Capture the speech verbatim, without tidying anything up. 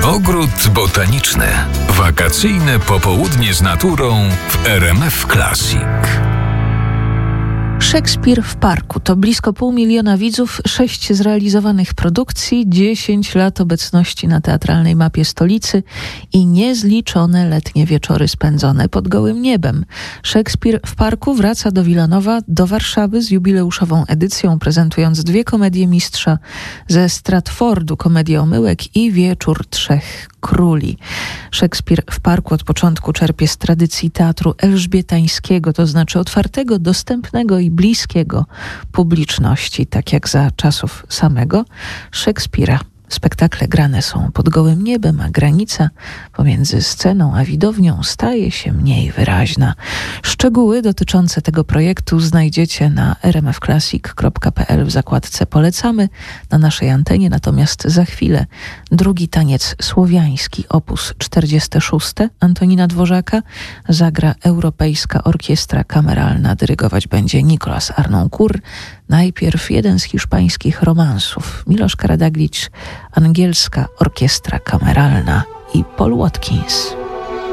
Ogród botaniczny. Wakacyjne popołudnie z naturą w R M F Classic. Szekspir w parku to blisko pół miliona widzów, sześć zrealizowanych produkcji, dziesięć lat obecności na teatralnej mapie stolicy i niezliczone letnie wieczory spędzone pod gołym niebem. Szekspir w parku wraca do Wilanowa, do Warszawy z jubileuszową edycją, prezentując dwie komedie mistrza ze Stratfordu, komedię Omyłek i Wieczór Trzech Króli. Szekspir w parku od początku czerpie z tradycji teatru elżbietańskiego, to znaczy otwartego, dostępnego i bliskiego publiczności, tak jak za czasów samego Szekspira. Spektakle grane są pod gołym niebem, a granica pomiędzy sceną a widownią staje się mniej wyraźna. Szczegóły dotyczące tego projektu znajdziecie na r m f classic kropka p l w zakładce Polecamy na naszej antenie, natomiast za chwilę drugi taniec słowiański, opus czterdziesty szósty Antonina Dworzaka zagra Europejska Orkiestra Kameralna. Dyrygować będzie Nicolas Arnoncourt. Najpierw jeden z hiszpańskich romansów, Miloš Karađagić, Angielska Orkiestra Kameralna i Paul Watkins.